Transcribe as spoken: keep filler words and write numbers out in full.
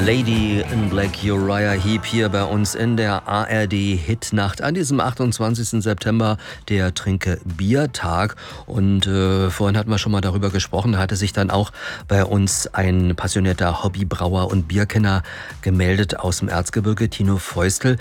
Lady in Black, Uriah Heep, hier bei uns in der A R D-Hitnacht an diesem achtundzwanzigsten September, der Trinke-Bier-Tag. Und äh, vorhin hatten wir schon mal darüber gesprochen, da hatte sich dann auch bei uns ein passionierter Hobbybrauer und Bierkenner gemeldet aus dem Erzgebirge, Tino Feustel.